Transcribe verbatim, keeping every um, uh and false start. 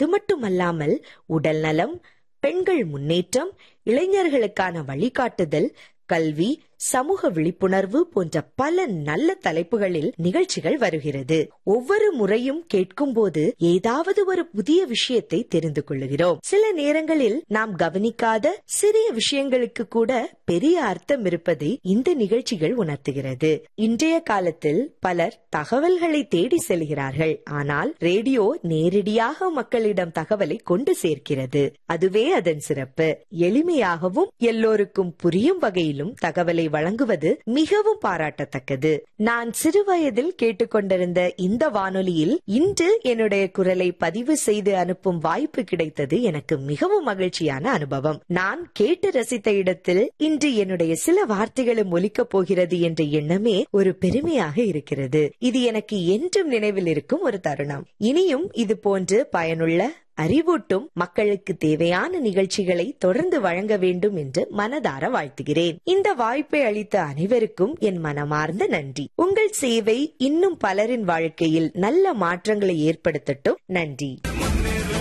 அது மட்டுமல்லாமல் உடல் நலம், பெண்கள் முன்னேற்றம், இளைஞர்களுக்கான வழிகாட்டுதல், கல்வி, சமூக விழிப்புணர்வு போன்ற பல நல்ல தலைப்புகளில் நிகழ்ச்சிகள் வருகிறது. ஒவ்வொரு முறையும் கேட்கும் போது ஏதாவது ஒரு புதிய விஷயத்தை தெரிந்து கொள்கிறோம். சில நேரங்களில் நாம் கவனிக்காத சிறிய விஷயங்களுக்கு கூட பெரிய அர்த்தம் இருப்பதை இந்த நிகழ்ச்சிகள் உணர்த்துகிறது. இன்றைய காலத்தில் பலர் தகவல்களை தேடி செல்கிறார்கள். ஆனால் ரேடியோ நேரடியாக மக்களிடம் தகவலை கொண்டு சேர்க்கிறது. அதுவே அதன் சிறப்பு. எளிமையாகவும் எல்லோருக்கும் புரியும் வகையிலும் தகவலை வழங்குவது மிகவும் பாராட்டத்தக்கது. நான் சிறு வயதில் கேட்டுக்கொண்டிருந்த இந்த வானொலியில் இன்று என்னுடைய குரலை பதிவு செய்து அனுப்பும் வாய்ப்பு கிடைத்தது எனக்கு மிகவும் மகிழ்ச்சியான அனுபவம். நான் கேட்டு ரசித்த இடத்தில் இன்று என்னுடைய சில வார்த்தைகளும் ஒலிக்கப் போகிறது என்ற எண்ணமே ஒரு பெருமையாக இருக்கிறது. இது எனக்கு என்றும் நினைவில் இருக்கும் ஒரு தருணம். இனியும் இது போன்று பயனுள்ள, அறிவூட்டும், மக்களுக்கு தேவையான நிகழ்ச்சிகளை தொடர்ந்து வழங்க வேண்டும் என்று மனதார வாழ்த்துகிறேன். இந்த வாய்ப்பை அளித்த அனைவருக்கும் என் மனமார்ந்த நன்றி. உங்கள் சேவை இன்னும் பலரின் வாழ்க்கையில் நல்ல மாற்றங்களை ஏற்படுத்தட்டும். நன்றி.